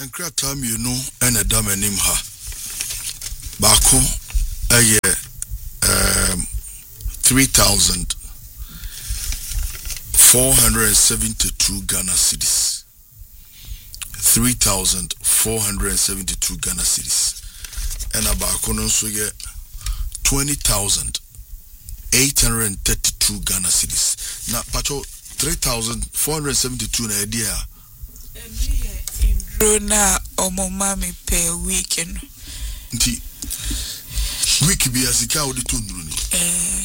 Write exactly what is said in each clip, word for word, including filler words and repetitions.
Enkra time you know and a dam and him ha. Bako a year um three thousand four hundred and seventy two Ghana cedis. Three thousand four hundred and seventy two Ghana cedis. And a bako no so ye twenty thousand eight hundred and thirty two Ghana cedis. Now pacho three thousand four hundred and seventy two na idea. Rona omo mami per weekend. Nti week bi asika odi to nduru ni. Eh.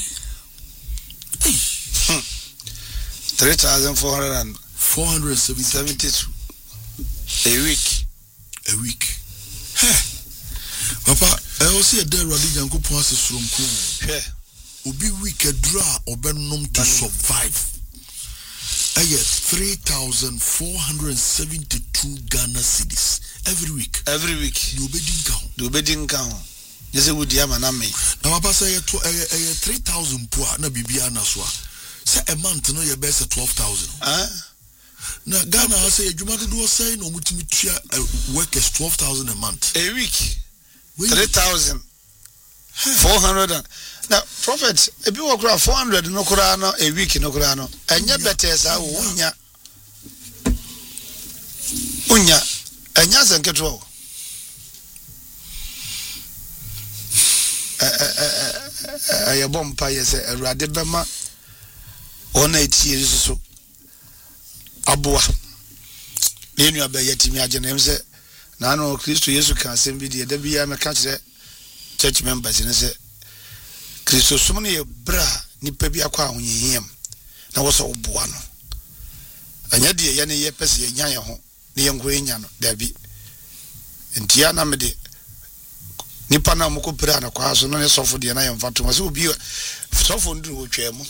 three thousand four hundred and four hundred and seventy two a week. A week. Hey. Papa, I also said there Radi Jankopon ase soronko. Yeah. Obi week adra obenom to survive. Aye, three thousand four hundred and seventy two Ghana cedis every week. Every week. You be dinka. You be dinka. You say would ya maname. Now papa say to eh three thousand poor na bibia na so. Say a month no your best twelve thousand. Ah. Na Ghana say adwuma do say no mutimi tua workers twelve thousand a month. A week. three thousand four hundred. Now, Prophet, if you work four hundred no kurano a week no kurano, and yet better sa unya unya and yas and control. A bomb pie say a radibema on eight years so Abua. Then you are by yet me agent say Nano Christo Yesu can send video Debbie I'm a catch church members and say Christo sumuni bra ni pebi akwa hunyihiem na wo so oboa no anya de ye ne ye pese ye nyan ye ho ne ye nkwo enya no dabi ntia na me de nipa na mko pira na kwa so no ne sofo de na ye mfato so obi sofo ndu otwam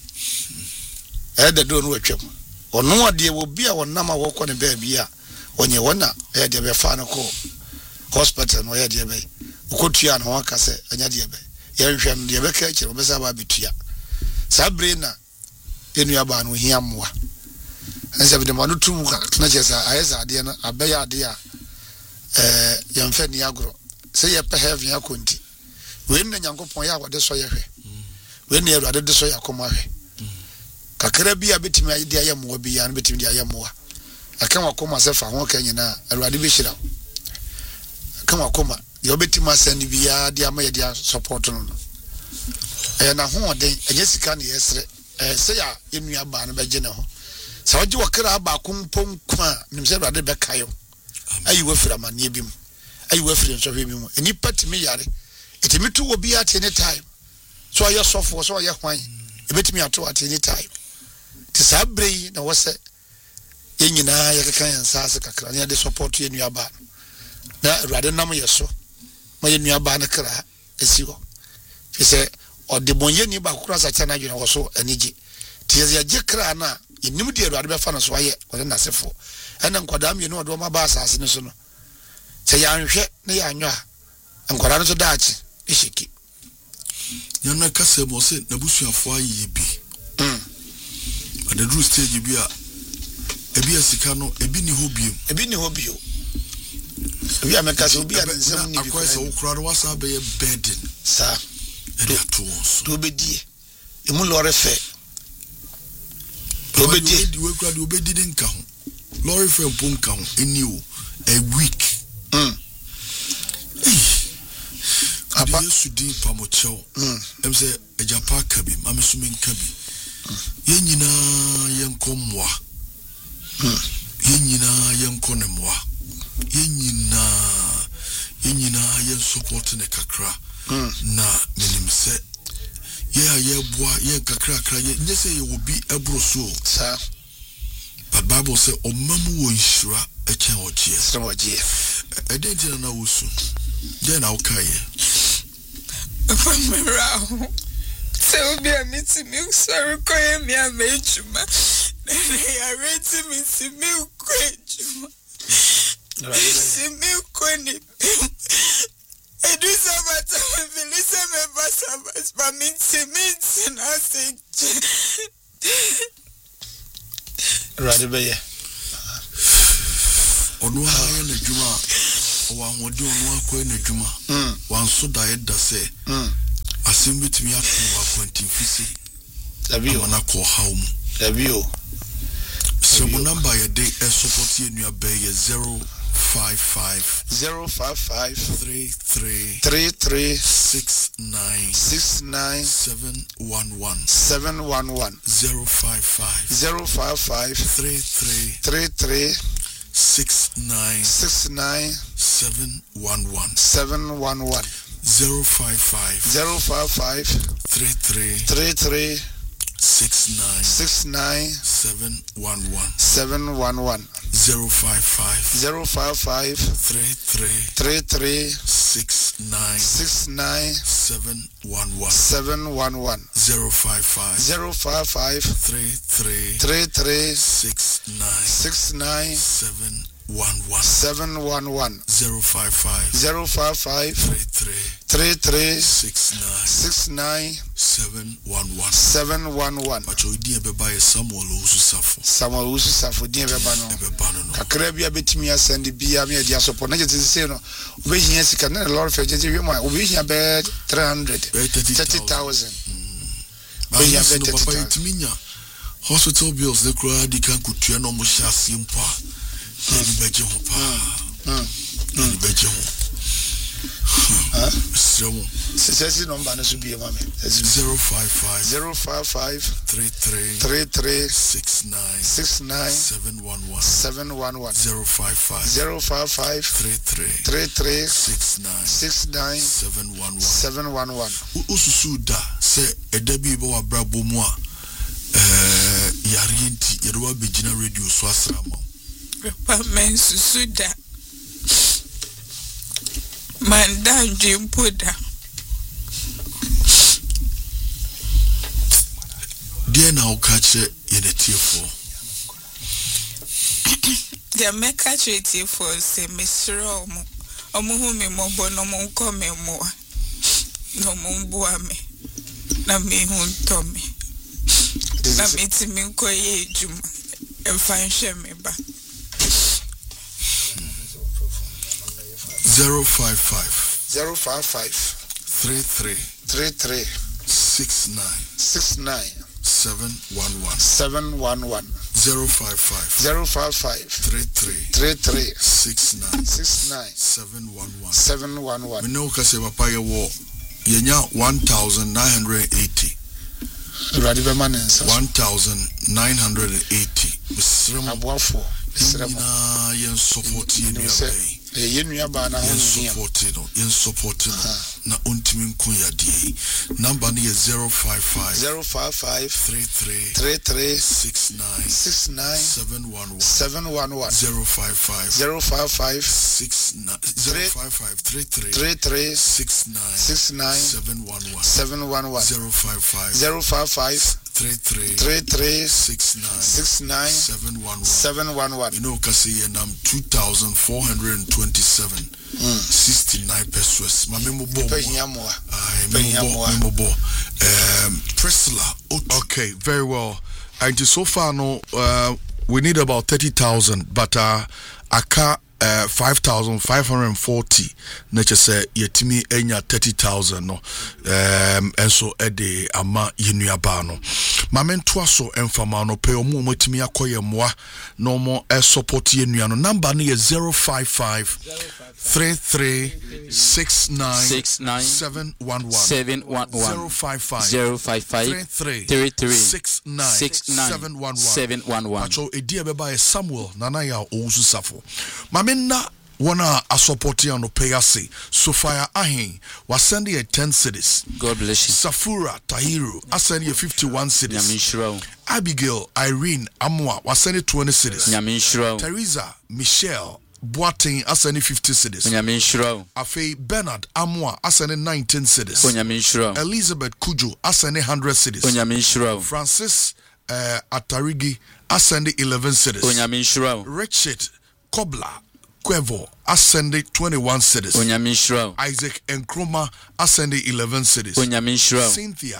e de do no otwam ono ade wo bi a wonam a wokọ ne ba bi a onye wona e de be fa na ko hospital no ye de be ukotua na waka se anya de be yanhwem de be ka kire obesa ba bitua sabre na enua ba no hiamwa anse be de manu tum ka na chesa ayesa ade na abeya ade a eh yamfa ni agro se ye pe heaven akonti we na nyankopon ya wode so ye hwe we na Awurade de so yakoma hwe kakra bi a betimi ade ayamwa bi ya na betimi de ayamwa aka wakoma se fa ho ka nyina Awurade be hira aka wakoma yo betima send bi ya de ama ye de support no eh na ho de enye sika na yesre eh se ya enua ba na beje ne ho sa oje wakra ba kumpon kwa nim se Awurade be kayo ayi wafira mane bi mu ayi wafira so hwe bi mu eni patimi yare etimi tu obi at any time so aye sofo so aye hwan e betimi ato at any time ti sabre na wo se yenyina ye keka yansa se kakra ne de support ye nua ba na Awurade nam ye so ma ye nua ba na kra esi ho fi se odebonye ni ba kura sa chana dwene wo so anigi ti ye je kra na enim de Awurade be fa na so aye o na sefo ena nkwada me no odo ma ba asase ne so no se ya nhwe ne ya anwa nkwada no so daachi ishiki yana kase mo se na busuafo ayi bi mm ada dru stage bi a ebi asika no ebi ni hobiem ebi ni hobio ebi amekase obi a nsem ni bi akwa se ukura do wasa be burden sa e to so to be die emu lore fe to be die di we kura di obedi de nka ho lorry fe mpo nka ho eni o a week mm apa yesu di pamocho mm em se ejapa kabi mamesume nka bi yenyina yenkomwa mm yenyina yenkonemwa yenyina yenyina yen support ne kakra mm na minim se ye aye boa ye kakra kakra ye nyese ye obi ebro so sa but Bible say omamu wo nhira e chen ogie sra ogie e dey dey na wosu dey na okay Pamela se obi a miti mi sorry ko ye mi a mejuma na ya reti mi si mi ko ejuma si mi ko ni edu sabata felisa me basa basa mi si mi na se Radibeye ono ha na dwuma o ahode ono akọ na dwuma wan so diet da say asem bitimi ato akwantin fisi labio na ko hawmu labio so mo number ye dey support ye nua be ye zero five five zero five five three three three three six nine six nine seven one one seven one one zero five five zero five five three three three three six nine six nine seven one one seven one one zero five five zero five five three three three three six nine six nine seven one one seven one one zero five five zero five five three three three three six nine six nine seven one one seven one one zero five five zero five five three three three three six nine six nine seven one one seven one one zero five five zero five five three three three three six nine six nine seven one one seven one one. Macho di ebeba ye Samuel Ususafo. Samuel Ususafo di ebeba no. Ebeba no. Kakra bia betimi asend bia me dia support na jeti se no. Obe hia sika na lord fe jeti wi mo obe hia be three hundred thirty thousand. Obe hia be papa itiminya. Hospital bills the crowd di kan kutua no mo sha simpo a. Ni beje ho pa. Mm. Ni beje ho. Huh? Seven. Sesi number no be mama. zero five five zero five five three three three three six nine six nine seven one one seven one one zero five five zero five five three three three three six nine six nine seven one one seven one one. Ususu da se edabi bo abrabo mu a eh yare nti yere wa begina radio so asrama. Papa men susu da. Manda jimpuda. Dear now catch it in a tear for. The meka treaty for say Mister Omo. Omo who me mobo no mon come mo. No mon buame. Na me hun tome. Na me ti me ko ye juma. E fan hwe me ba. Zero five five zero five five three three three three six nine six nine seven one one seven one one zero five five zero five five three three three three six nine six nine seven one one seven one one. Me no kase papa ye wo yenya one thousand nine hundred eighty. Ready be man nsa. one thousand nine hundred eighty. Misrem aboafo. Misrem. Na yen support ye nua bai. Eh ye nua ba na ho yen support no, yen support no. Na ontimi nko yade. Number ni zero five five zero five five three three three three six nine six nine seven one one seven one one zero five five zero five five six nine zero five five three three three three six nine six nine seven one one seven one one zero five five zero five five three three three three six nine six nine seven one one seven one one. You know, kasi yenam two thousand four hundred twenty-seven sixty-nine pesos. Ma memo bo. Ay memo bo. Um, Priscilla. Okay, very well. And so far, no, uh, we need about thirty thousand, but uh, aka uh, five thousand five hundred forty. Nature say yetimi enya thirty thousand no. Um, and so ede ama yenu abano. Mamen twaso enfama no pe omo motimi akoye moa no mo e support yenu no. Number ni is zero five five three three six nine seven one one zero five five zero five five three three three six nine seven one one seven one one. Pacho edie beba e Samuel nana ya Ususafo. Mamena wana a support ya no pay ase Sophia Ahin was sending a ten cities. God bless you. Safura Tahiru ascending a fifty-one cities. Nyamishro. Abigail Irene Amwa was sending twenty cities. Nyamishro. Teresa Michelle Boating ascending fifty cities. Nyamishro. Afe Bernard Amwa ascending nineteen cities. Nyamishro. Elizabeth Kujo ascending one hundred cities. Nyamishro. Francis uh, Atarigi ascending eleven cities. Nyamishro. Richard Kobla Kwevo ascending twenty-one cities. Nyamishro. Isaac Nkrumah ascending eleven cities. Nyamishro. Cynthia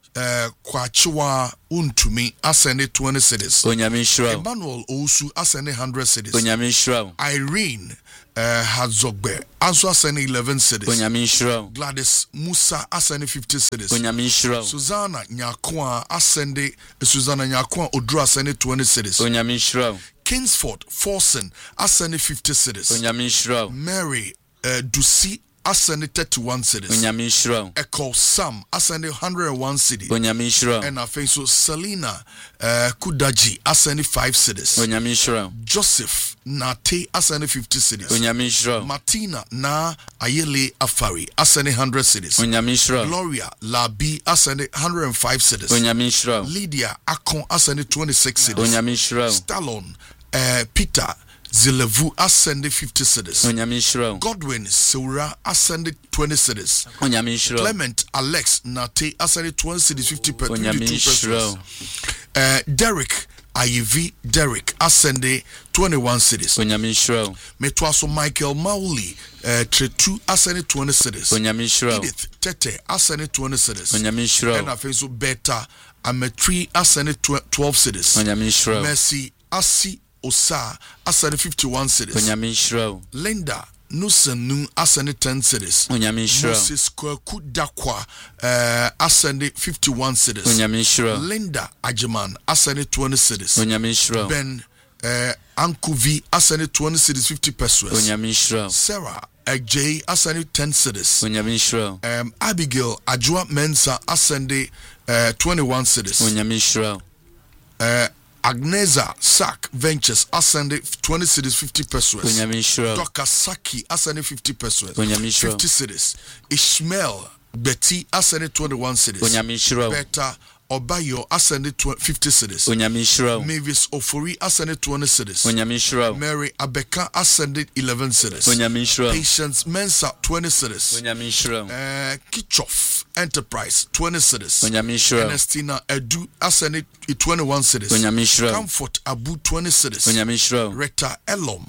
uh, Kwachiwa Untumi ascended twenty cities. Onyame nhyira. Emmanuel Osu ascended one hundred cities. Onyame nhyira. Irene uh, Hazogbe also ascended eleven cities. Onyame nhyira. Gladys Musa ascended fifty cities. Onyame nhyira. Susanna Nyakwa ascended Susanna Nyakwa Odru ascended twenty cities. Onyame nhyira. Kingsford Forsen ascended fifty cities. Onyame nhyira. Mary uh, Dusi ascended thirty-one cities. Onyame nhyira. Echo Sam ascended one hundred one cities. Onyame nhyira. And I think so Selena uh, Kudaji ascended five cities. Onyame nhyira. Joseph Nate ascended fifty cities. Onyame nhyira. Martina Na Ayele Afari ascended one hundred cities. Onyame nhyira. Gloria Labi ascended one hundred five cities. Onyame nhyira. Lydia Akon ascended twenty-six cities. Onyame nhyira. Stallone uh, Peter Zilevu ascended fifty cities. Onyame nhyira. Godwin Seura ascended twenty cities. Onyame nhyira. Clement Alex Nate ascended twenty cities, fifty per Onyame twenty-two nhyira. persons. Uh, Derek Iv Derek ascended twenty-one cities. Onyame nhyira. Metwaso Michael Mauli uh, Tretu ascended twenty cities. Onyame nhyira. Edith Tete ascended twenty cities. Onyame nhyira. And I think so Beta Ametri ascended twelve cities. Onyame nhyira. Mercy Asi Osa ascended fifty-one cities. Onyame nhyira. Linda Nusenu ascended ten cities. Onyame nhyira. Moses Kwaku Dakwa uh, ascended fifty-one cities. Onyame nhyira. Linda Ajiman ascended twenty cities. Onyame nhyira. Ben uh, Ankuvi ascended twenty cities, fifty pesos. Onyame nhyira. Sarah Ajay ascended ten cities. Onyame nhyira. Um, Abigail Ajua Mensa ascended uh, twenty-one cities. Onyame nhyira. Uh, Agnesa Sack Ventures ascended twenty cities, fifty pesos. Onyame nhyira. Doctor Saki ascended fifty pesos. Onyame nhyira. fifty cities. Ishmael Betty ascended twenty-one cities. Onyame nhyira. Beta Obayo ascended fifty cities. Onyame nhyira. Mavis Ofori ascended twenty cities. Onyame nhyira. Mary Abeka ascended eleven cities. Onyame nhyira. Patience Mensa twenty cities. Onyame nhyira. Uh, Kichof Enterprise twenty cities. Onyame nhyira. Ernestina Edu ascended twenty-one cities. Onyame nhyira. Comfort Abu twenty cities. Onyame nhyira. Reta Elom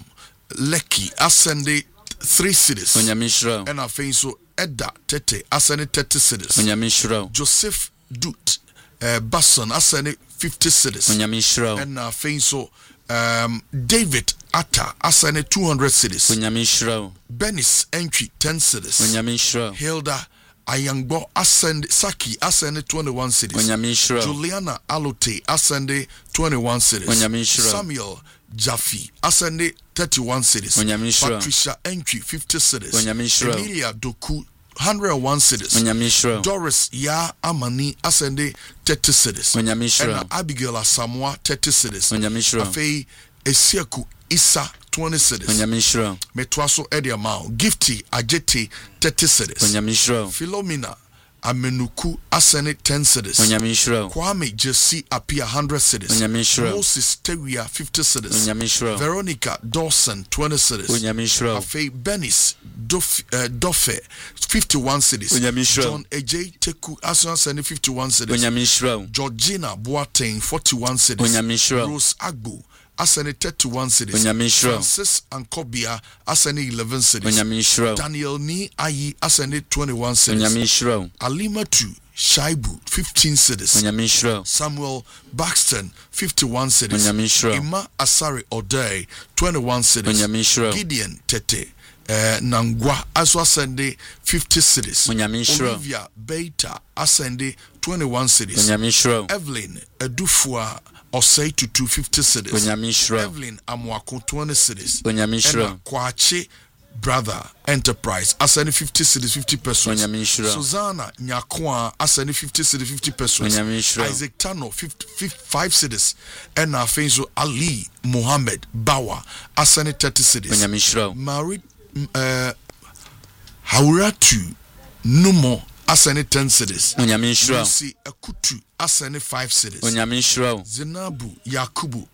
Lekki ascended three cities. Onyame nhyira. And I think so Edda Tete ascended thirty cities. Onyame nhyira. Joseph Dut uh, Basson ascended fifty cities. Onyame nhyira. And I think so um, David Atta ascended two hundred cities. Onyame nhyira. Benis Entry ten cities. Onyame nhyira. Hilda Ayangbo ascended Saki ascended twenty-one cities. Onyame nhyira. Juliana Alote ascended twenty-one cities. Onyame nhyira. Samuel Jaffe ascended thirty-one cities. Onyame nhyira. Patricia Entry fifty cities. Onyame nhyira. Emilia Doku one hundred one cities. Onyame nhyira. Doris Ya Amani ascended thirty cities. Onyame nhyira. And Abigail Asamoah thirty cities. Onyame nhyira. Afei Esiaku Isa twenty cities. Onyame nhyira. Metwaso Eddie Amao Gifty Ajeti thirty cities. Onyame nhyira. Philomena Amenuku ascended ten cities. Onyame nhyira. Kwame Jesse Apia one hundred cities. Onyame nhyira. Moses Teria fifty cities. Onyame nhyira. Veronica Dawson twenty cities. Onyame nhyira. Afei Benis Dof, uh, Dofe fifty-one cities. Onyame nhyira. John Ejay Teku ascended fifty-one cities. Onyame nhyira. Georgina Boateng forty-one cities. Onyame nhyira. Rose Agbo ascended thirty-one cities. Onyame nhyira. Francis Ankobia ascended eleven cities. Onyame nhyira. Daniel Ni Ayi ascended twenty-one cities. Onyame nhyira. Alimatu Shaibu fifteen cities. Onyame nhyira. Samuel Baxton fifty-one cities. Onyame nhyira. Ima Asari Odei twenty-one cities. Onyame nhyira. Gideon Tete uh, Nangwa also ascended fifty cities. Onyame nhyira. Olivia Beta ascended twenty-one cities. Onyame nhyira. Evelyn Edufua Osei to two hundred fifty cities. Onyame nhyira. Evelyn Amwako twenty cities. Onyame nhyira. Kwache Brother Enterprise ascending fifty cities, fifty pesos. Onyame nhyira. Susanna Nyakwa ascending fifty cities, fifty pesos. Onyame nhyira. Isaac Tano fifty, five cities. And now Fenzo Ali Mohammed Bawa ascending thirty cities. Onyame nhyira. Marit uh, Hauratu Numo ascending ten cities. Onyame nhyira. Lucy Akutu ascending five cities. Onyame nhyira. Zinabu Yakubu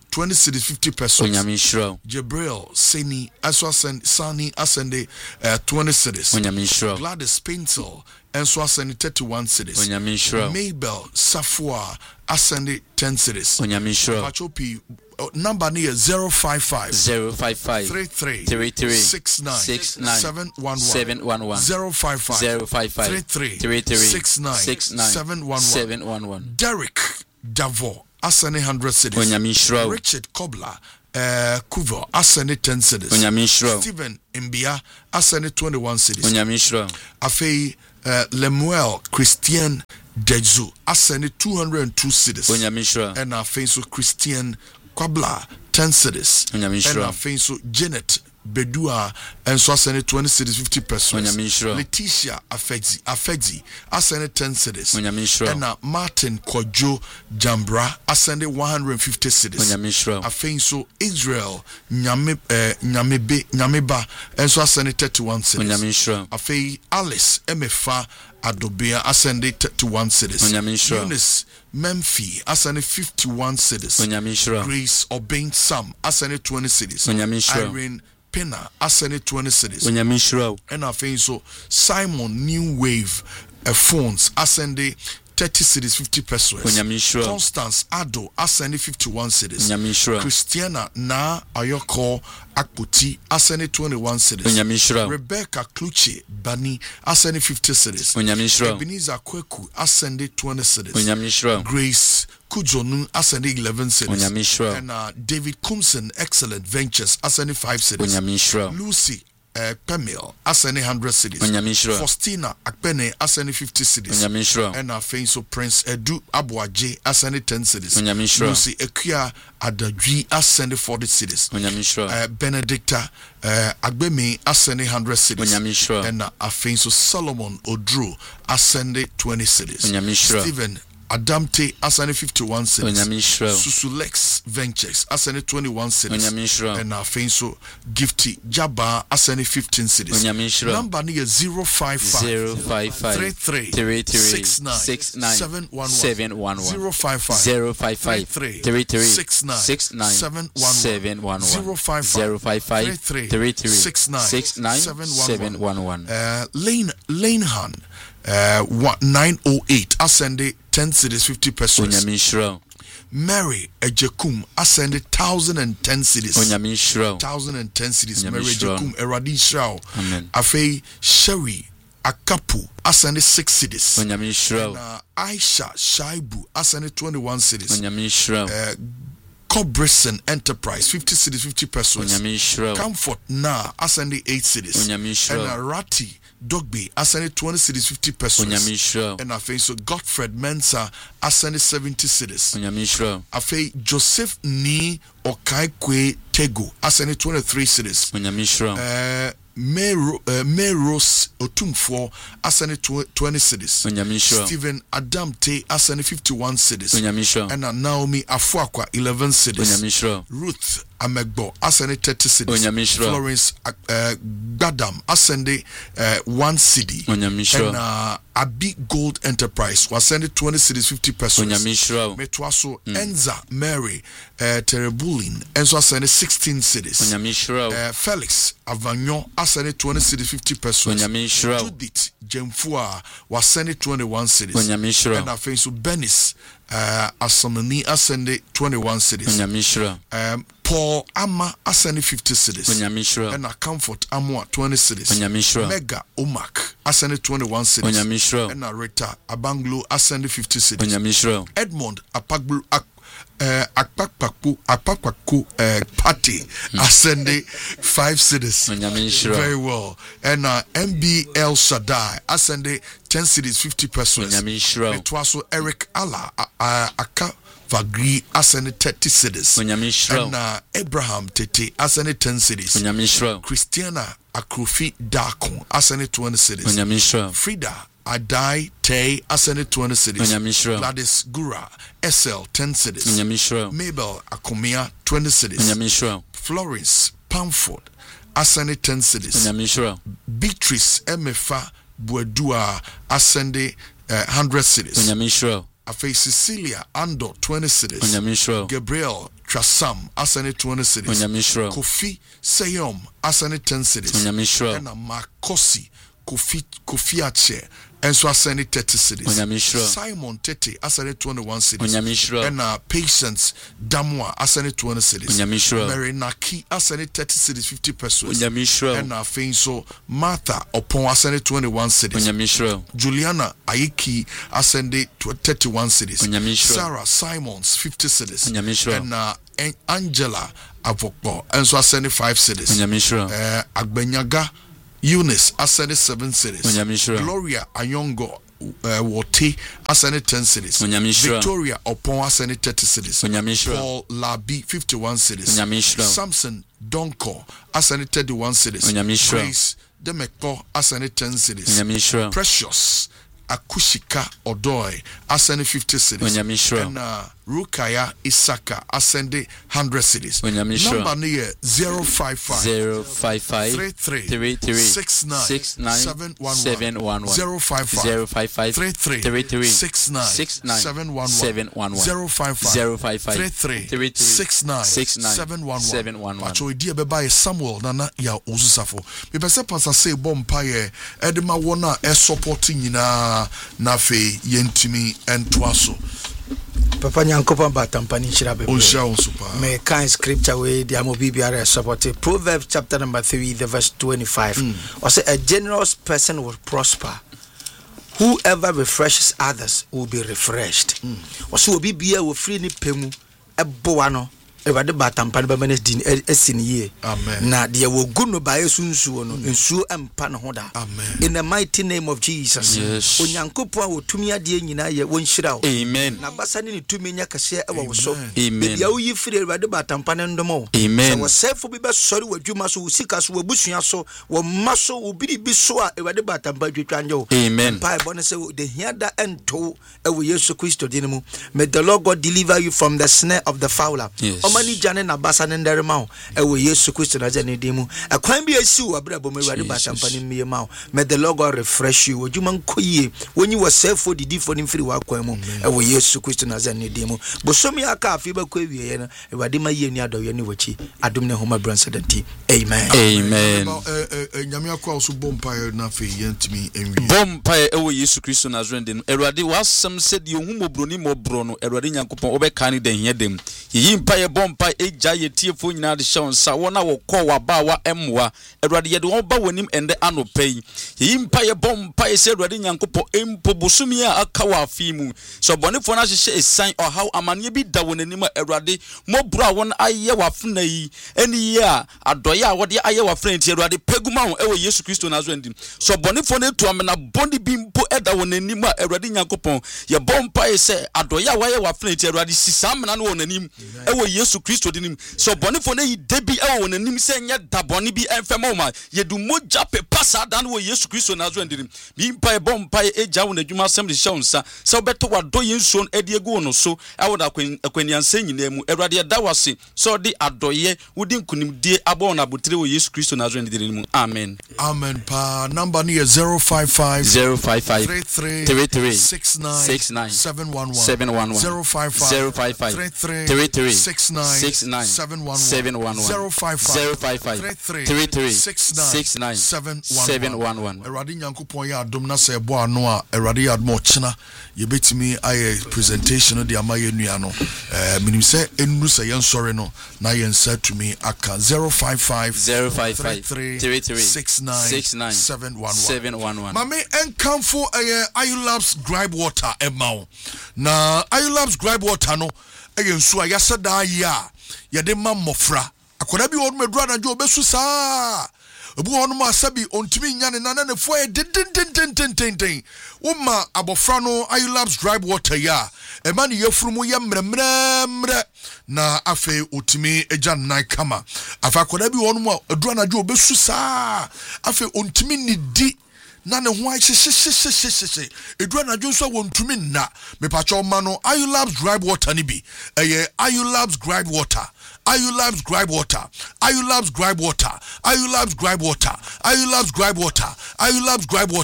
twenty cities, fifty pesos. Onyame nhyira. Jabril Seni also ascend Sani ascend uh, twenty cities. Onyame nhyira. Gladys Paintel also ascend thirty-one cities. Onyame nhyira. Mabel Safua ascend ten cities. Onyame nhyira. Pachopi uh, number near zero five five zero five five three three three three six nine six nine seven one one seven one one zero five five zero five five three three three three six nine six nine seven one one seven one one. Derek Davo ascend hundred cities. Onyame nhyira. Richard Kobler uh, Kuvo ascend ten cities. Onyame nhyira. Stephen Mbia ascend twenty-one cities. Onyame nhyira. Afei uh, Lemuel Christian Deju ascend two hundred two cities. Onyame nhyira. And afei so Christian Kwabla ten cities. Onyame nhyira. And afei so Janet Bedua and so ascend twenty cities, fifty pesos. Onyame nhyira. Letitia Afegzi Afegzi ascend ten cities. Onyame nhyira. And uh, Martin Kojo Jambra ascend one hundred fifty cities. Onyame nhyira. Afei so Israel Nyame uh, Nyamebe Nyameba and so ascend thirty-one cities. Onyame nhyira. Afei Alice Emefa Adobia ascend thirty-one cities. Onyame nhyira. Eunice Memphis ascend fifty-one cities. Onyame nhyira. Grace Obain Sam ascend twenty cities. Onyame nhyira. Irene Pena ascend twenty cities. Onyame nhyira. And afei so Simon New Wave uh, phones ascend thirty cities, fifty pesos. Onyame nhyira. Constance Ado ascend fifty-one cities. Onyame nhyira. Christiana Na Ayoko Akpoti ascend twenty-one cities. Onyame nhyira. Rebecca Kluche Bani ascend fifty cities. Onyame nhyira. Ebenezer Kweku ascend twenty cities. Onyame nhyira. Grace Kujonu ascend eleven cities. Onyame nhyira. And uh, David Kumsen Excellent Ventures ascend five cities. Onyame nhyira. Lucy uh, Pemil ascend one hundred cities. Onyame nhyira. Faustina Akpene ascend fifty cities. Onyame nhyira. And uh, so Prince Edu Abuaje ascend ten cities. Onyame nhyira. Lucy Ekia Adadri ascend forty cities. Onyame nhyira. Uh, Benedicta uh, Agbemi ascend one hundred cities. Onyame nhyira. And uh, so Solomon Odro ascend twenty cities. Onyame nhyira. Stephen Adamte ascend fifty-one cities. Onyame nhyira. Susulex Ventures ascend twenty-one cities. Onyame nhyira. And uh, so Gifty Jabba ascend fifteen cities. Onyame nhyira. Number near zero five five zero five five three three three three six nine six nine seven one one seven one one zero five five zero five five three three three six nine six nine seven seven one one zero five zero five five three three three six nine six nine seven one one. Uh, Lane Lanehan uh one nine oh eight ascend ten cities, fifty pesos. Onyame nhyira. Mary Ejekum ascend thousand and ten cities. Onyame nhyira. Thousand and ten cities. Onyame Mary nhyira. Ejekum Eradi Shrao. Amen. Afei Sherry Akapu ascend six cities. Onyame nhyira. Uh, Aisha Shaibu ascend twenty-one cities. Onyame nhyira. Uh, Cobrison Enterprise fifty cities, fifty pesos. Onyame nhyira. Comfort Na ascend eight cities. Onyame nhyira. And uh, Rati Dogby ascend twenty cities, fifty pesos. Onyame nhyira. And afei so Godfred Mensa ascend seventy cities. Onyame nhyira. Afei Joseph Ni Okaikwe Tego ascend twenty-three cities. Onyame nhyira. Uh, Mero, uh, Meros Otumfo ascend twenty cities. Onyame nhyira. Stephen Adamte ascend fifty-one cities. Onyame nhyira. And uh, Naomi Afuakwa eleven cities. Onyame nhyira. Ruth Amegbo ascend thirty cities. Onyame nhyira. Florence uh, Gbadam ascend uh, one city. Onyame nhyira. And uh, Abi Gold Enterprise was send twenty cities, fifty pesos. Onyame nhyira. Metwaso Enza Mary uh, Terebulin and so send sixteen cities. Onyame nhyira. Uh, Felix Avagnon ascend twenty cities, fifty pesos. Onyame nhyira. Judith Jemfua was send twenty-one cities. Onyame nhyira. And afei so Benis uh, Asamani ascend twenty-one cities. Onyame nhyira. Um, Paul Ama ascend fifty cities. Onyame nhyira. And a Comfort Amwa twenty cities. Onyame nhyira. Mega Omak ascend twenty-one cities. Onyame nhyira. And a Rita Abanglo ascend fifty cities. Onyame nhyira. Edmond Apaglu Ak uh, Akpakpaku Akpakpaku uh, Party ascend five cities. Onyame nhyira. Very well. And uh, M B L Shaddai ascend ten cities, fifty pesos. Onyame nhyira. It was so Eric Allah uh, uh, Aka Vagri ascend thirty cities. Onyame nhyira. And uh, Abraham Tete ascend ten cities. Onyame nhyira. Christiana Akrofi Dakon ascend twenty cities. Onyame nhyira. Frida Adai Tay ascend twenty cities. Onyame nhyira. Gladys Gura S L ten cities. Onyame nhyira. Mabel Akomia twenty cities. Onyame nhyira. Florence Pamford ascend ten cities. Onyame nhyira. Beatrice Emefa Buedua ascend uh, one hundred cities. Onyame nhyira. Afei Cecilia Ando twenty cities. Onyame nhyira. Gabriel Trasam asane twenty cities. Kofi Seyom asane ten cities. And Makosi Kofi Kofi Ache and so asane thirty cities. Simon Tete asane twenty-one cities. And uh, Patience Damwa asane twenty cities. Mary Naki asane thirty cities, fifty pesos. And uh, Feinso Martha Opon asane twenty-one cities. Juliana Aiki asane thirty-one cities. Sarah Simons fifty cities. And uh, Angela Avokbo and so asane five cities. Uh, Agbenyaga Eunice asane seven cities. Gloria Ayongo uh, Wote asane ten cities. Victoria Opon asane thirty cities. Paul Labi fifty-one cities. Samson Donko asane thirty-one cities. Grace Demeko asane ten cities. Precious Akushika Odoi asane fifty cities. And uh, Rukaya Isaka ascende one hundred cities. Number near zero five five zero five five three three three three six nine six nine seven one seven one one zero five five zero five five three three three three six nine six nine seven one one seven one one zero five five zero five five three three three three six nine six nine seven one one seven one one. Pacho idea beba Samuel nana ya Osusafo. Me pese pasa say bompa ye edema wona e supporting nyina na fe yentimi entwaso. Papa Nyankopa Batampani Shirabe. Me kind scripture way the Amobi Biara supported. Proverbs chapter number three, the verse twenty-five. Mm. Or say a generous person will prosper. Whoever refreshes others will be refreshed. Mm. Or so will be beer will free ni pemu a boano. Everybody Batampani Bamanes din esin ye. Amen. Na dia will go no by sunsu no in su and panhoda. Amen. In the mighty name of Jesus. Yes. Onyankopa will to me a dear yina ye won shirao. Amen. Na basani to me nyaka share ewa so. Amen. Ya uyi free everybody Batampani ndomo. Amen. So was safe for be sorry with you maso usika so busuya so wo maso ubidi biso a everybody Batampani twanjo. Amen. Pai bone say the hear that ento ewo Yesu Christo dinemu. May the Lord God deliver you from the snare of the fowler. Yes. Mani jane na basa nendere ma ewo Yesu Kristo na jane dimu akwan bi asi wo abrabo mewade Batampani miye ma. May the Lord God refresh you odwuma nkoyie woni wo sefo didi fo ni mfiri wa kwan mu ewo Yesu Kristo na jane dimu bosomi aka afi ba kwa wiye na ewade ma ye ni adoye ni wachi adom ne homa brancedanti. Amen. Amen. Nyame akwa oso bompa na fe yentimi enwi bompa ewo Yesu Kristo na jane dimu erade wasam said ye humobro ni mobro no erade Nyankopon obeka ni den yedem yi mpa ye bompa eja ye tiefo nyina de hyɛ nsa wona wo kɔ wa ba wa emwa Awurade ye de won ba wonim ende anopai yi mpa ye bompa ye sɛ Awurade Nyankopɔ empo bosumi a aka wa afi mu so bɔnefo na hyehyɛ esan ɔhaw amane bi da wonanim a Awurade mobro a won ayɛ wafna yi eni yi a adɔye a wode ayɛ wafna nti Awurade peguma wo ɛwɔ Yesu Kristo na zo ndim so bɔnefo na etu amena bɔne bi mpo ɛda wonanim a Awurade Nyankopɔn ye bompa ye sɛ adɔye a wayɛ wafna nti Awurade sisa amena no wonanim ɛwɔ Yesu Kristo dinim so bonifo na yi debi ɛwɔ wonanim sɛ nya dabɔne bi ɛmfɛma ma yedu moja pe pasa dan wɔ Yesu Kristo na zo ndirim bi mpa e bompa e gya wo nadwuma asɛm de hyɛ nsa sɛ wobɛtɔ wadɔ yensuon ade egu no so ɛwɔ da akwaniansa nyina mu Awurade da wase sɛ ɔde adɔye wodi nkunimdie abɔ na abotire wɔ Yesu Kristo na zo ndirim. Amen. Amen. Pa number near zero five five zero five five three three three three six nine six nine seven one one seven one one zero five five zero five five three three three three six nine six nine seven one one seven one one zero five five zero five five three three three six nine six nine seven one one. Awurade Nyankopɔn yɛ adom na sɛ ɛbɔ ano a Awurade yɛ adom ɔkyena yɛbɛtumi ayɛ presentation de ama yɛ nua no eh minim sɛ enuru sɛ yɛn sɔre no na yɛn sa tumi aka zero five five zero five five three three three six nine six nine seven one one seven one one. Mame enkamfo ɛyɛ Ayulabs gripe water ɛma wo na Ayulabs gripe water no ɛyɛ nsu a yɛsɛ daa yi a yɛde ma mmɔfra akoda bi wɔn medura na jo obesu saa obu wɔn ma sabi ontimi nya ne nana ne fo e dindindindindindindin wo ma abofra no Ayulabs gripe water ya e ma ne yefuru ye mremremre na afe otimi eja nan kama afa akoda bi wɔn ma adura na jo obesu saa afe ontimi ni di na ne ho ahyehyehyehyehye edura na jo so wontumi nna me pacho ma no Ayulabs gripe water ni bi eye Ayulabs gripe water Ayulabs gripe water Ayulabs gripe water Ayulabs gripe water Ayulabs gripe water Ayulabs gripe water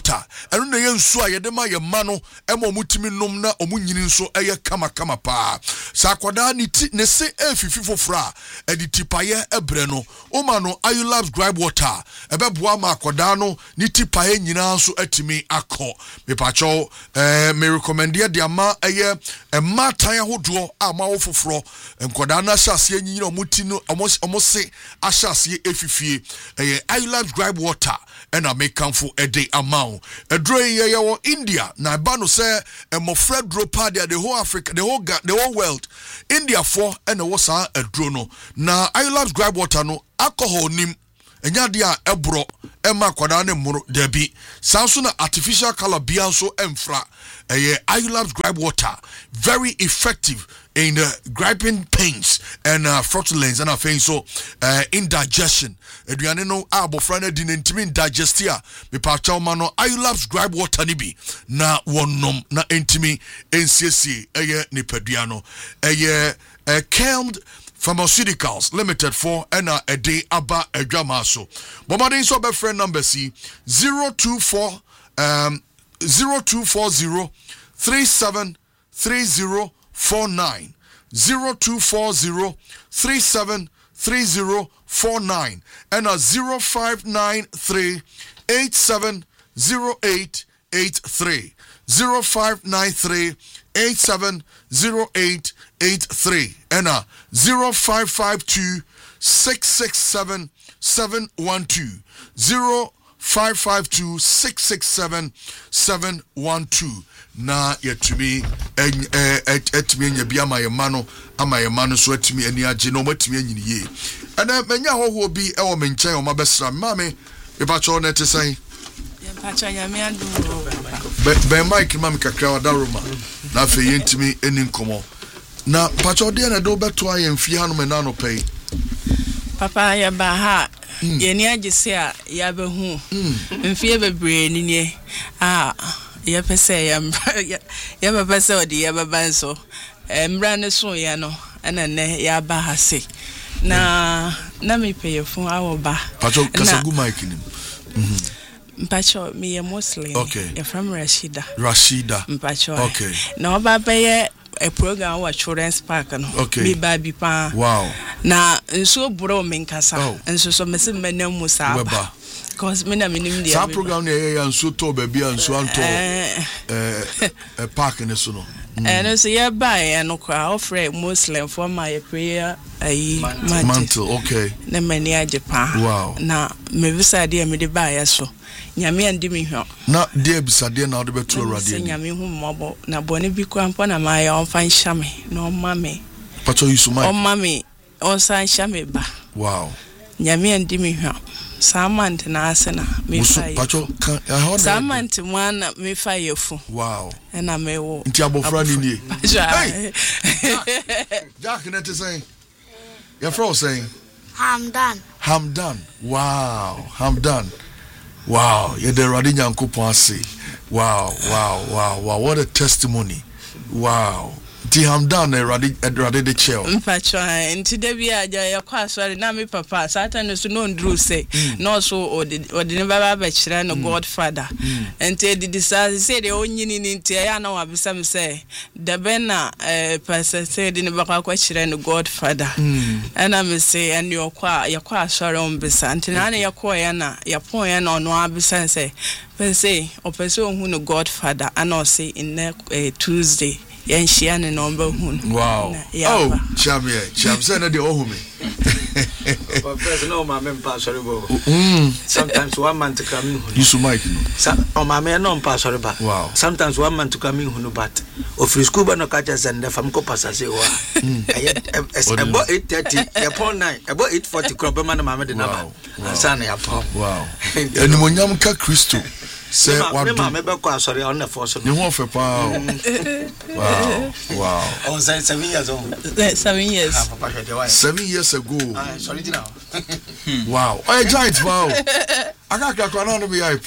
ɛno na yɛ nsu a yɛde ma yɛ ma no ɛma ɔmo timi nom na ɔmo nyini nso ɛyɛ kama kama paa sa akwadaa ne ti ne se efifi foforo a ɛde tipayɛ ɛbrɛ no ɔma no Ayulabs gripe water ɛbɛboa ma akwadaa no ne tipayɛ nyinaa nso atimi akɔ mepakyɛw ɛɛ me recommend yɛ de ama ɛyɛ ɛma tan ahodoɔ a ma wo foforo nkwadaa na hyɛaseɛ nyina ɔmo ti no ɔmo ɔmo se ahyɛaseɛ efifie ɛyɛ Ayulabs gripe water ɛna mekamfo ɛde ama wo ɛduro yɛ yɛ wɔ India na ba no sɛ ɛmɔfra duro pa de the whole Africa the whole the whole world India for ɛna wɔ saa ɛduro no na Ayulabs gripe water no alcohol nim enya de a ɛboro ɛma kwadaa ne mmoro dabi saa so na artificial color bia nso ɛmfra ɛyɛ Ayulabs gripe water very effective in uh, griping pains and uh, flatulence and afei so uh, indigestion aduane no abofra na di ntimi indigestia me pa chaw ma no Ayulabs gripe water ni bi na wonom na ntimi ensiesie ɛyɛ nipadua no ɛyɛ uh, Calmed Pharmaceuticals Limited for ena a day aba adwama so bomade so be friend number C zero two four um zero two four zero three seven three zero four nine zero two four zero three seven three zero four nine and a zero five nine three eight seven zero eight eight three zero five nine three eight seven zero eight eight three and a zero five five two six six seven seven one two zero five five two six six seven seven one two na yetumi etumi nya bia ma yema no ama yema no so etumi ani age no matumi anyini ye ana menya hoho bi e wo menchen o mabesra mame e pa cho na tesan ye pa cho nya me adu be be mic mam kakra wa daroma na fe yentumi eni nkomo na pa cho de na do beto ayemfi hanu me na no pay papa ya ba ha ye ni agese a ya behu mfie bebre ni ne ah ya pese ya ya baba se odi ya baba nso emra ne so ya no ana ne ya ba ha se na na me pay fun awo ba pacho kasagu mic ni mpacho me ya Muslim okay. ya from Rashida Rashida mpacho okay na oba be a program wa children's park no okay. me ba bi pa wow na nso buro me nkasa oh. nso so me se menam musa ba because me na minim dia sa program ne ya nso to ba bia nso anto eh eh park ne so no and so ya ba ya no kwa offer Muslim for my prayer ayi mantle okay na mani ajepa wow na me visa dia me de ba ya so nyame andi me hwa na dia bisade na ode betu awrade ni nyame hu mmobo na bone bi kwa mpo na ma ya onfa nhame na omma me pacho yusu mai omma me on san nhame ba wow nyame andi me hwa samant na asena me fa pacho kan I heard samant mwana me fa yefu wow na me wo nti abofra ni ni hey Jack net is saying your friend saying Hamdan Hamdan wow Hamdan wow you're the Radi Nyankopon ase wow wow wow wow what a testimony wow Ti Hamdan e Radi Radi de chel mpacho nti de bia aja yakwa asori na me papa satan so no ndru say no so odi ne baba ba kire no Godfather nti di disa say de onyini ni nti ya na wa bisa me say de bena eh pastor say de ne baba kwa kire no Godfather ana me say ani yakwa yakwa asori on bisa nti na na yakwa ya na yapon ya na ono abisa say say opese ohun no Godfather ana o say in Tuesday yan shiane number hun wow oh chamie cham say na de ohumi papa no ma me pa sorry bo sometimes one man to come in you mic no ma me no pa sorry ba wow sometimes one man to come in hunu but of school ba no catch us and fam ko passa say wa about eight thirty ya pon nine about eight forty crop ma na ma me de na ba sana ya pon wow eni monyam ka Kristo say what do me be ko sorry on the force ni ho fe pa wow wow on say seven years old seven years seven years ago ah sorry now wow oh giant wow aka ka kwa na no be ipe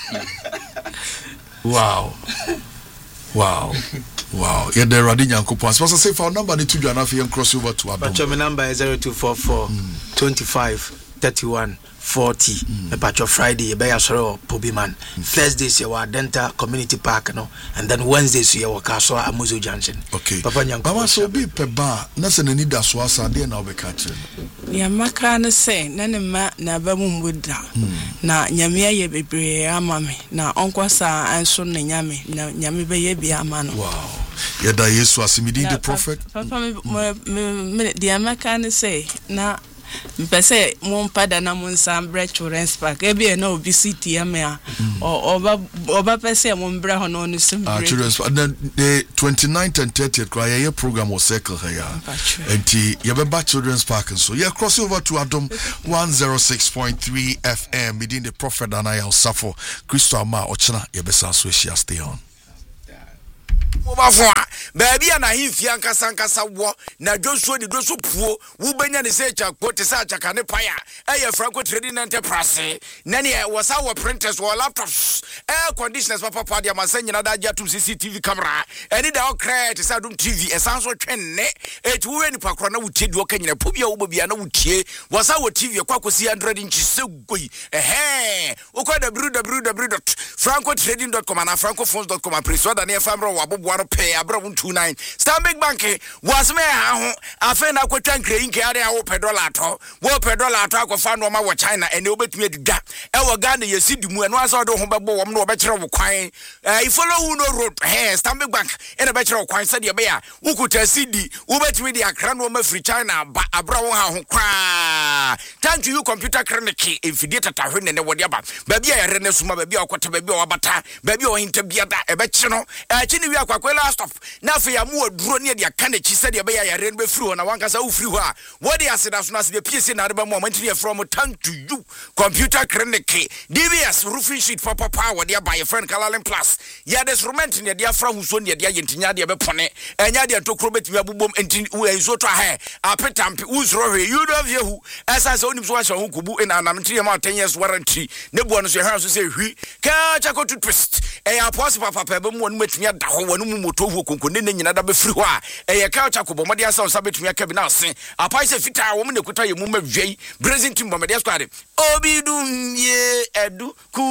wow wow wow yeah the Radi Nyankopon so say for number ni to join afia cross over to aba but my number is zero two four four twenty-five thirty-one forty mm. Patcho Friday be asoro Pobiman mm. Thursdays you are Dental Community Park no and then Wednesdays you are Kaso Amuzo Junction. Okay Papa Nyanko Baba so be pe ba na se nani da so asa de na obeka kire ya maka na say na ne ma na ba mu mbuda na nyame ye bebre ama me na onkwasa anso na nyame na nyame be ye bi ama no. Wow yada Yesu asimidi the prophet Papa me me the maka na say na mpese mo pada na mo nsambre children's park e bi na obesity ame a oba oba pese mo mbra ho no no simbre ah children's park then the twenty-ninth and thirtieth cry your program was circle here enti ye be ba children's park so yeah cross over to Adom one oh six point three F M within the prophet and I suffer Christo ama ochina ye be sa so share stay on Mobafo baby na himfia nkasa nkasa wo na dwoso de dwoso puo wo benya ne se chakpo te sa chaka ne paya eye Franco Trading Enterprise na ne wasa wo printers wo laptops air conditioners papa papa dia masanya na da jatum C C T V camera eni da okra te sa dum T V esanso twenne etu we ni pakro na wutie di okanyina pobia wo bobia na wutie wasa wo T V kwakosi one hundred inch segoi ehe ukwa w w w dot franco trading dot com na francophones dot com apreso da ne famro wo abobo pay abra one two nine Stanbic Bank was me ha ho afa na kwatwa nkre nke ade a wo pe dollar to wo pe dollar to akofa no ma wo China ene obetumi adida e wo Ghana yesi di mu eno asa do ho bebo wom no obekere wo kwan eh follow who no road eh Stanbic Bank ene bekere wo kwan se de be ya ukuta C D obetumi de akra no ma free China ba abra wo ha ho kwa thank you computer clinic efidie tatahwe ne ne wo de aba ba bia yare ne suma ba bia okota ba bia obata ba bia o hinta bia da e bekere no eh chi ni wi akwa last stop na fe ya mu oduro ne de aka na chi se de be ya yare no be free na wankasa wo free ho a wo de aseda so na se de P C na de ba mu amantini from thank to you computer clinic D B S roofing sheet papa power de buy friend Kalalin Plus ya de instrument ne de afra huso ne de yentinya de be pone enya de tokro betimi abubom enti wo enso to ha apetampe uzro hwe you do view hu asa se onim so ahye ho kubu ina anamtiri ma ten years warranty ne buo no so ha so se hwi ka chako to twist e ya pose papa pa be mu no metumi da ho wonu mu moto hu konko ne nyina da be firi ho a e ya ka chako bomode asa o sa betumi aka bi na ase apai se fita wo mu ne kuta ye mu ma hwei brazil team bomode squad obidum ye edu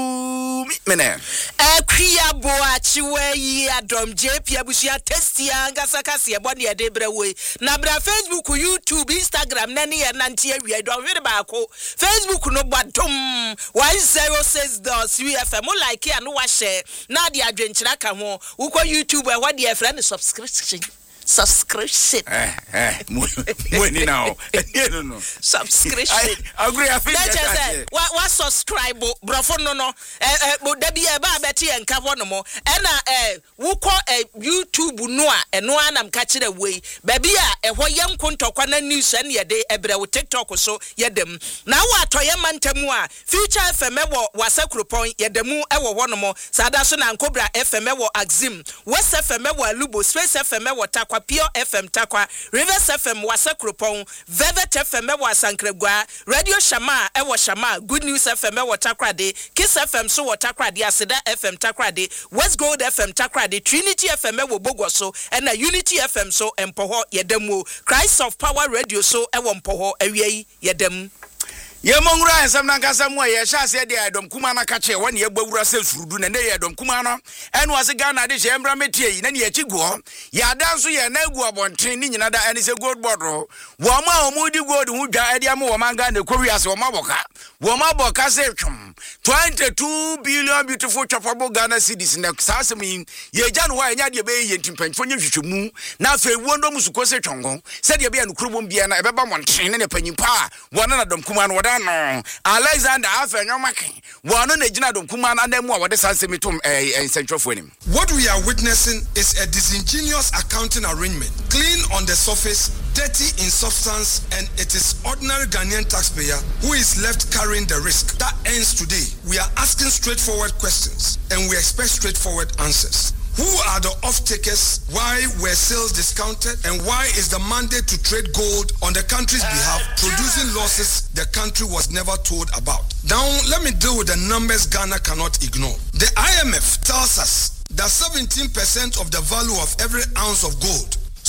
ku mene akria boachi we Adom J P abusia testia ngasa kase e bone e de brewe na bra Facebook YouTube Instagram na ne ye nante awie do hwere ba ko Facebook no badom one oh six dot three F M like ya no wa share na de adwenkyira ka ho ukọ YouTube e what de friend subscription subscription eh eh money now no no subscription agree I think that what what subscribe brofo no no eh da bi e ba beti enka ho no mo e na eh wukọ YouTube no a eno anam ka kire wei ba bi a ehọ ye nkontokwa na news na ye de ebre wo TikTok so ye dem na wa atoye mantamu a Future F M wo wasakropon ye demu e wo ho no mo sada so na Nkobra F M wo Axim West F M wo Alubo Space F M wo Takwa Pure F M Takwa Rivers F M wasakropon Velvet F M wo Asankragua Radio Shama e wo Shama Good News F M wo Takrade Kiss F M so wo Takrade Aseda F M Takrade West Gold F M Takrade Trinity F M wo Bogoso and na Unity F M so empoho yedemu Christ of Power Radio so e wo mpoho awie yedem ye mongra ensam na nkasa mu ye sha se de Adom kuma na ka che wona ye gbawura se surudu na ne ye Adom kuma no ene wase Ghana de she embra metie yi na ne ye chiguo ya danso ye na egu abonten ni nyina da ene se gold board wo ma o mu di gold hu dwa ade am wo manga na kowi ase wo maboka wo maboka se twum twenty-two billion beautiful chopable Ghana cedis na sasem yi ye gya no ho enya de be ye ntimpanfo nye hwehwemu na fa ewu ndo musuko se twongo se de be ya no kurobom bia na ebeba monten ne ne panyimpa wona na Adom kuma no no Alexander Afenyomake wano na gina Adom kuma na mu a wode sansemitom eh centrofo anim. What we are witnessing is a disingenuous accounting arrangement, clean on the surface, dirty in substance, and it is ordinary Ghanaian taxpayer who is left carrying the risk. That ends today. We are asking straightforward questions and we expect straightforward answers. Who are the off-takers? Why were sales discounted? And why is the mandate to trade gold on the country's behalf producing losses the country was never told about? Now, let me deal with the numbers Ghana cannot ignore. The I M F tells us that seventeen percent of the value of every ounce of gold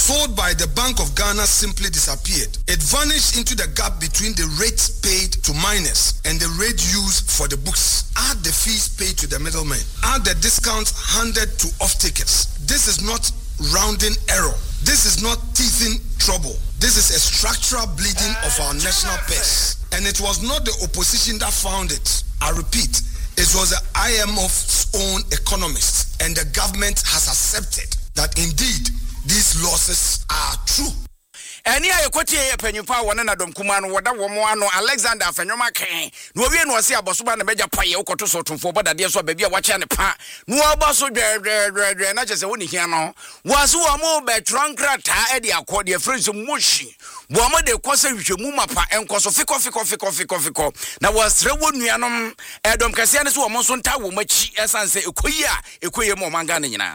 sold by the Bank of Ghana simply disappeared. It vanished into the gap between the rates paid to miners and the rate used for the books. Add the fees paid to the middlemen. Add the discounts handed to off-takers. This is not rounding error. This is not teething trouble. This is a structural bleeding of our national purse. And it was not the opposition that found it. I repeat, it was the I M F's own economists, and the government has accepted that indeed these losses are true. Eni aye kwoti ye panyimpa wona na dom kuma no woda wo mo ano Alexander Afenwoma kan no owie no se abosoba na beja paye ukoto so tumfo bodade so baabi a wache ne pa no oboso dwe dwe dwe na chese woni hia no waso wo mo be tronkrata e de akode e friends moshi bo mo de kwose hwehwemu mapa enkoso fiko fiko fiko fiko fiko na wasre wonuanom e dom kase ne so wo mo so nta wo machi esanse ekoyi a ekoyi mo manga ne nyina